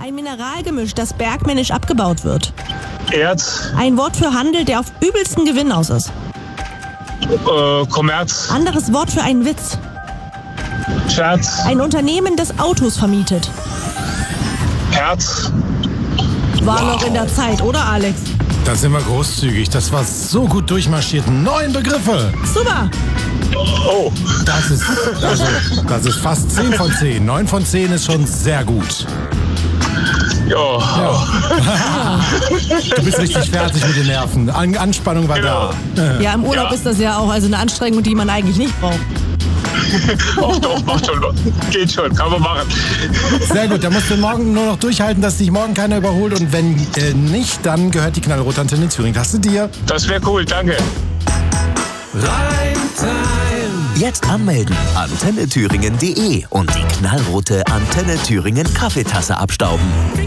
Ein Mineralgemisch, das bergmännisch abgebaut wird. Erz. Ein Wort für Handel, der auf übelsten Gewinn aus ist. Kommerz. Anderes Wort für einen Witz. Scherz. Ein Unternehmen, das Autos vermietet. Herz. War noch in der Zeit, oder Alex? Da sind wir großzügig. Das war so gut durchmarschiert. 9 Begriffe. Super. Oh. Das ist fast 10 von 10. 9 von 10 ist schon sehr gut. Ja. Du bist richtig fertig mit den Nerven. Anspannung war Genau. da. Ja, im Urlaub ist das ja auch eine Anstrengung, die man eigentlich nicht braucht. Doch, macht schon. Geht schon, kann man machen. Sehr gut, da musst du morgen nur noch durchhalten, dass dich morgen keiner überholt. Und wenn nicht, dann gehört die knallrote Antenne Thüringen. Das sind dir. Das wäre cool, danke. Jetzt anmelden. antennethüringen.de und die knallrote Antenne Thüringen Kaffeetasse abstauben.